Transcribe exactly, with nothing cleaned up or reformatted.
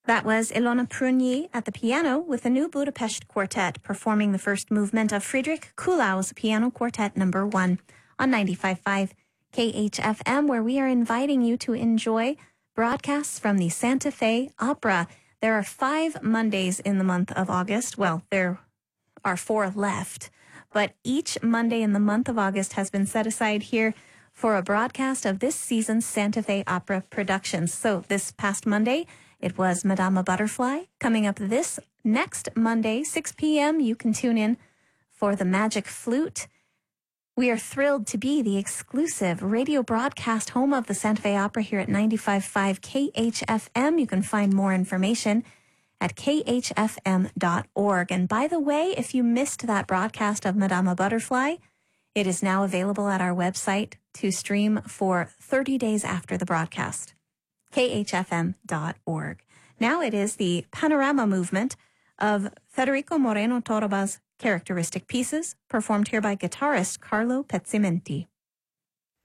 That was Ilona Prunier at the piano with the New Budapest Quartet performing the first movement of Friedrich Kuhlau's Piano Quartet number one on ninety-five point five K H F M, where we are inviting you to enjoy broadcasts from the Santa Fe Opera. There are five Mondays in the month of August. Well, there are four left, but each Monday in the month of August has been set aside here for a broadcast of this season's Santa Fe Opera productions. So this past Monday, it was Madama Butterfly. Coming up this next Monday, six p.m., you can tune in for The Magic Flute. We are thrilled to be the exclusive radio broadcast home of the Santa Fe Opera here at ninety-five point five K H F M. You can find more information at k h f m dot org. And by the way, if you missed that broadcast of Madama Butterfly, it is now available at our website to stream for thirty days after the broadcast. k h f m dot org. Now it is the panorama movement of Federico Moreno Torroba's characteristic pieces, performed here by guitarist Carlo Pezzimenti.